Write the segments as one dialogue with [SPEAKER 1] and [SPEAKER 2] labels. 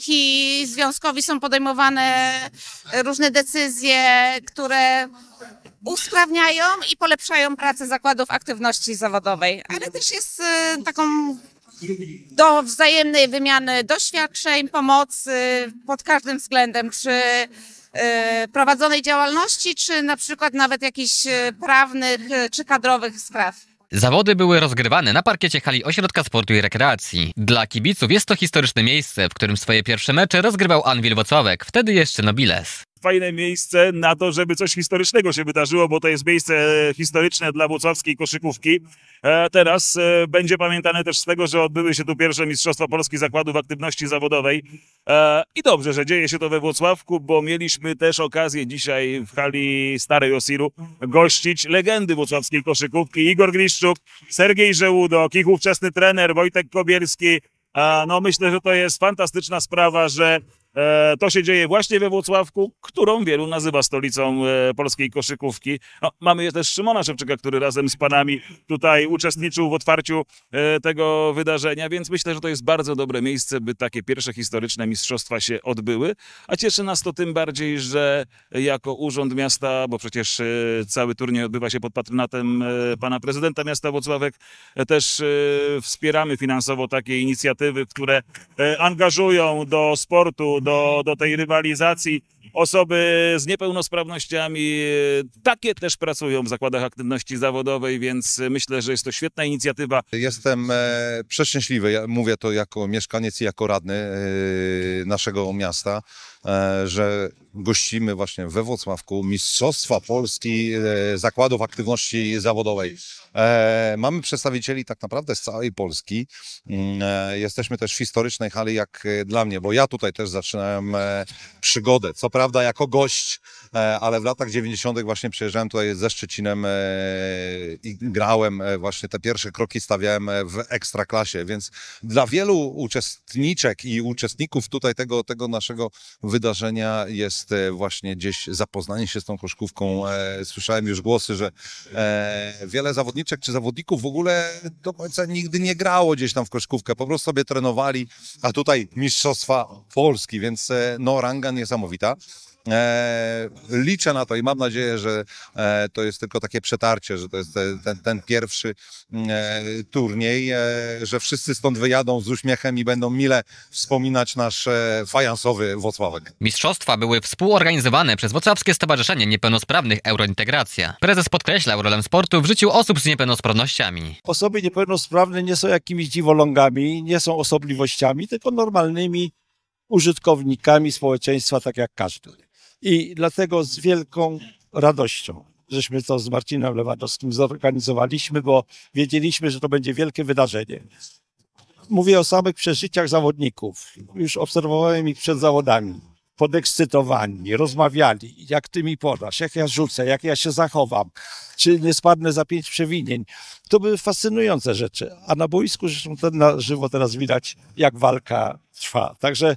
[SPEAKER 1] związkowi są podejmowane różne decyzje, które usprawniają i polepszają pracę zakładów aktywności zawodowej, ale też jest taką do wzajemnej wymiany doświadczeń, pomocy pod każdym względem, czy prowadzonej działalności, czy na przykład nawet jakichś prawnych czy kadrowych spraw.
[SPEAKER 2] Zawody były rozgrywane na parkiecie hali Ośrodka Sportu i Rekreacji. Dla kibiców jest to historyczne miejsce, w którym swoje pierwsze mecze rozgrywał Anwil Włocławek, wtedy jeszcze Nobiles.
[SPEAKER 3] Fajne miejsce na to, żeby coś historycznego się wydarzyło, bo to jest miejsce historyczne dla włocławskiej koszykówki. Teraz będzie pamiętane też z tego, że odbyły się tu pierwsze Mistrzostwa Polski Zakładów Aktywności Zawodowej. I dobrze, że dzieje się to we Włocławku, bo mieliśmy też okazję dzisiaj w hali Starej Osiru gościć legendy włocławskiej koszykówki. Igor Gliszczuk, Sergiej Żełudok, ich ówczesny trener Wojtek Kobielski. No myślę, że to jest fantastyczna sprawa, że to się dzieje właśnie we Włocławku, którą wielu nazywa stolicą polskiej koszykówki. No, mamy też Szymona Szewczyka, który razem z panami tutaj uczestniczył w otwarciu tego wydarzenia, więc myślę, że to jest bardzo dobre miejsce, by takie pierwsze historyczne mistrzostwa się odbyły. A cieszy nas to tym bardziej, że jako Urząd Miasta, bo przecież cały turniej odbywa się pod patronatem pana prezydenta miasta Włocławek, też wspieramy finansowo takie inicjatywy, które angażują do sportu, do tej rywalizacji osoby z niepełnosprawnościami. Takie też pracują w zakładach aktywności zawodowej, więc myślę, że jest to świetna inicjatywa.
[SPEAKER 4] Jestem przeszczęśliwy, ja mówię to jako mieszkaniec i jako radny naszego miasta, że gościmy właśnie we Włocławku Mistrzostwa Polski Zakładów Aktywności Zawodowej. Mamy przedstawicieli tak naprawdę z całej Polski. Jesteśmy też w historycznej hali jak dla mnie, bo ja tutaj też zaczynałem przygodę. Co prawda jako gość, ale w latach 90. właśnie przyjeżdżałem tutaj ze Szczecinem i grałem właśnie te pierwsze kroki stawiałem w ekstraklasie, więc dla wielu uczestniczek i uczestników tutaj tego naszego wydarzenia jest właśnie gdzieś zapoznanie się z tą koszykówką. Słyszałem już głosy, że wiele zawodniczek czy zawodników w ogóle do końca nigdy nie grało gdzieś tam w koszykówkę, po prostu sobie trenowali, a tutaj Mistrzostwa Polski, więc no ranga niesamowita. Liczę na to i mam nadzieję, że to jest tylko takie przetarcie, że to jest ten pierwszy turniej, że wszyscy stąd wyjadą z uśmiechem i będą mile wspominać nasz fajansowy Włocławek.
[SPEAKER 2] Mistrzostwa były współorganizowane przez Włocławskie Stowarzyszenie Niepełnosprawnych Eurointegracja. Prezes podkreślał rolę sportu w życiu osób z niepełnosprawnościami.
[SPEAKER 5] Osoby niepełnosprawne nie są jakimiś dziwolągami, nie są osobliwościami, tylko normalnymi użytkownikami społeczeństwa, tak jak każdy. I dlatego z wielką radością, żeśmy to z Marcinem Lewandowskim zorganizowaliśmy, bo wiedzieliśmy, że to będzie wielkie wydarzenie. Mówię o samych przeżyciach zawodników. Już obserwowałem ich przed zawodami. Podekscytowani, rozmawiali, jak ty mi podasz, jak ja rzucę, jak ja się zachowam, czy nie spadnę za 5 przewinień. To były fascynujące rzeczy. A na boisku zresztą na żywo teraz widać, jak walka trwa. Także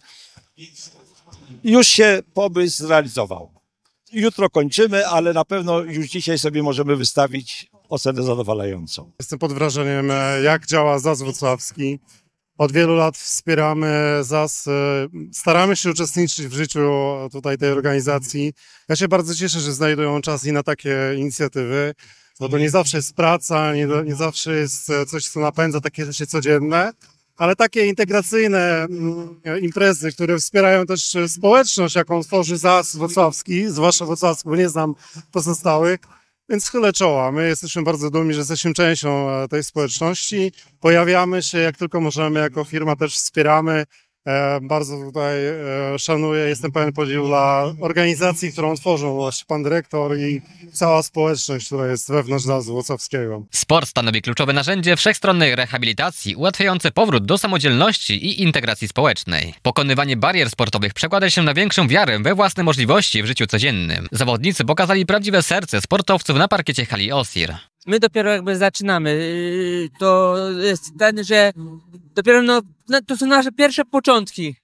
[SPEAKER 5] już się pomysł zrealizował. Jutro kończymy, ale na pewno już dzisiaj sobie możemy wystawić ocenę zadowalającą.
[SPEAKER 6] Jestem pod wrażeniem, jak działa ZAS Włocławski. Od wielu lat wspieramy ZAS, staramy się uczestniczyć w życiu tutaj tej organizacji. Ja się bardzo cieszę, że znajdują czas i na takie inicjatywy, bo to nie zawsze jest praca, nie zawsze jest coś, co napędza takie rzeczy codzienne, ale takie integracyjne imprezy, które wspierają też społeczność, jaką tworzy ZAS Włocławski, zwłaszcza Włocławski, bo nie znam pozostałych. Więc chylę czoła. My jesteśmy bardzo dumni, że jesteśmy częścią tej społeczności. Pojawiamy się jak tylko możemy, jako firma też wspieramy. Bardzo tutaj szanuję, jestem pełen podziwu dla organizacji, którą tworzą właśnie pan dyrektor i cała społeczność, która jest wewnątrz ZAS Włocławskiego.
[SPEAKER 2] Sport stanowi kluczowe narzędzie wszechstronnej rehabilitacji, ułatwiające powrót do samodzielności i integracji społecznej. Pokonywanie barier sportowych przekłada się na większą wiarę we własne możliwości w życiu codziennym. Zawodnicy pokazali prawdziwe serce sportowców na parkiecie hali Osir.
[SPEAKER 7] My dopiero jakby zaczynamy. To jest ten, że dopiero to są nasze pierwsze początki.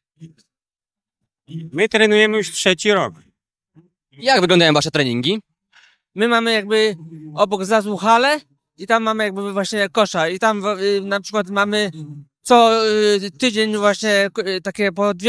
[SPEAKER 8] My trenujemy już 3. rok. Jak wyglądają wasze treningi?
[SPEAKER 7] My mamy jakby obok ZAS-u halę i tam mamy jakby właśnie kosza i tam na przykład mamy co tydzień właśnie takie po 2